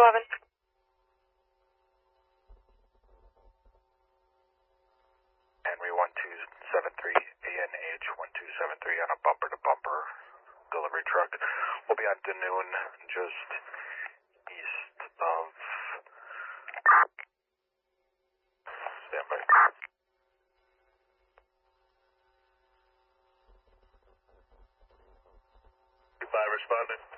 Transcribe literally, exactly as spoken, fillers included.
eleven. Henry one two seven three, A N H one two seven three on a bumper-to-bumper delivery truck. We'll be on Danoon, just east of... Standby. Goodbye, responding.